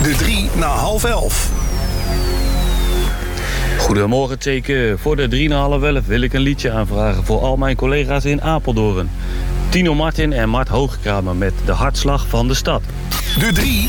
De 3 na half 11. Goedemorgen, Teke. Voor de 3 na half 11 wil ik een liedje aanvragen voor al mijn collega's in Apeldoorn. Tino Martin en Mart Hoogkramer met De Hartslag van de Stad. De 3